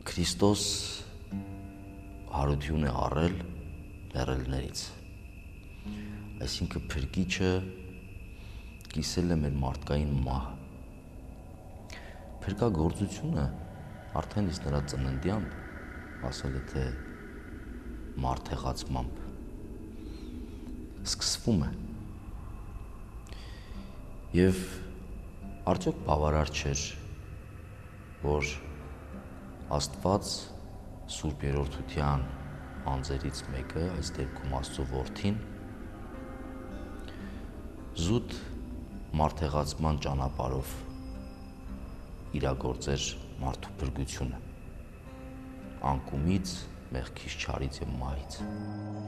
Քրիստոս հարություն է առել լեռելներից, այսինքն փրկիչը կիսել է մեր մարդկային մահը։ Փրկագործությունը արդեն իսկ նրա ծննդյամբ, ասել է թե մարդեղացմամբ, սկսվում է։ Եվ արդյոք բավարար չէր, որ Աստված Սուրբ Երրորդության անձերից մեկը, այս դեպքում Աստծո Որդին, զուտ մարդեղացման ճանապարհով իրագործեր մարդու փրկությունը անկումից, մեղքից, չարից եւ մահից։